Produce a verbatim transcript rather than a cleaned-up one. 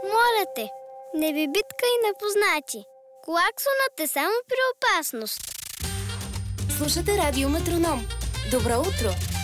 Моля те, не би биткай непознати. Клаксонът е само при опасност. Слушате Радио Метроном. Добро утро!